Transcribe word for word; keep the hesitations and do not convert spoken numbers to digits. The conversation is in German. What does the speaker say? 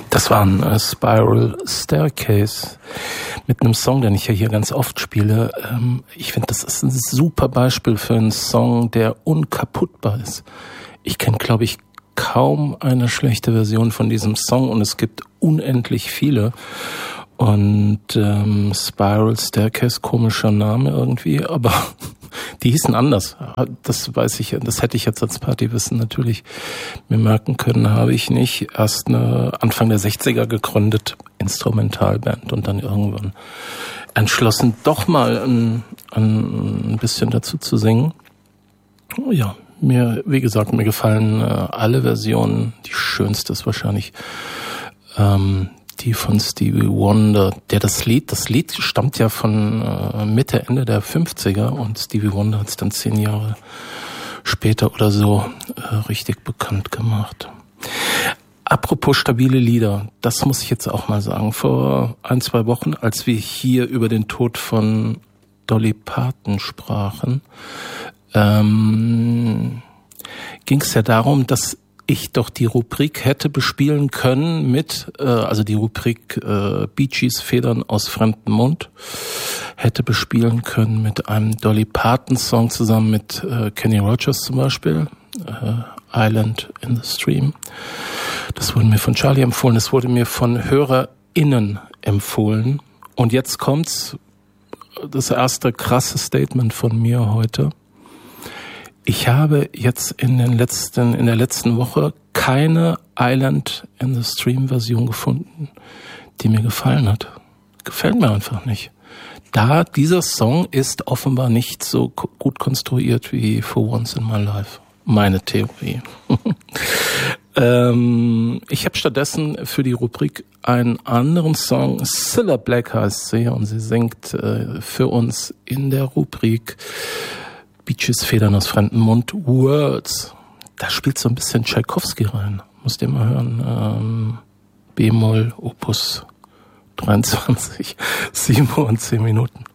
Das war ein äh, Spiral Staircase mit einem Song, den ich ja hier ganz oft spiele. Ähm, ich finde, das ist ein super Beispiel für einen Song, der unkaputtbar ist. Ich kenne, glaube ich, kaum eine schlechte Version von diesem Song und es gibt unendlich viele. Und ähm, Spiral Staircase, komischer Name irgendwie, aber die hießen anders. Das weiß ich, das hätte ich jetzt als Partywissen natürlich mir merken können, habe ich nicht. Erst eine Anfang der sechziger gegründet, Instrumentalband und dann irgendwann entschlossen, doch mal ein, ein bisschen dazu zu singen. Ja, mir, wie gesagt, mir gefallen äh, alle Versionen. Die schönste ist wahrscheinlich ähm, die von Stevie Wonder, der das Lied, das Lied stammt ja von äh, Mitte, Ende der fünfziger und Stevie Wonder hat es dann zehn Jahre später oder so äh, richtig bekannt gemacht. Apropos stabile Lieder, das muss ich jetzt auch mal sagen. Vor ein, zwei Wochen, als wir hier über den Tod von Dolly Parton sprachen, ähm, ging es ja darum, dass ich doch die Rubrik hätte bespielen können mit, äh, also die Rubrik äh, Bee Gees Federn aus fremdem Mund, hätte bespielen können mit einem Dolly Parton Song zusammen mit äh, Kenny Rogers zum Beispiel, äh, Island in the Stream. Das wurde mir von Charlie empfohlen, das wurde mir von HörerInnen empfohlen. Und jetzt kommt's, das erste krasse Statement von mir heute. Ich habe jetzt in den letzten, in der letzten Woche keine Island in the Stream Version gefunden, die mir gefallen hat. Gefällt mir einfach nicht. Da dieser Song ist offenbar nicht so gut konstruiert wie For Once in My Life. Meine Theorie. ähm, ich habe stattdessen für die Rubrik einen anderen Song, Cilla Black heißt sie, und sie singt äh, für uns in der Rubrik Bee Gees Federn aus fremdem Mund, Words. Da spielt so ein bisschen Tchaikovsky rein. Musst ihr mal hören. Ähm, B-Moll, Opus dreiundzwanzig, sieben Uhr und zehn Minuten.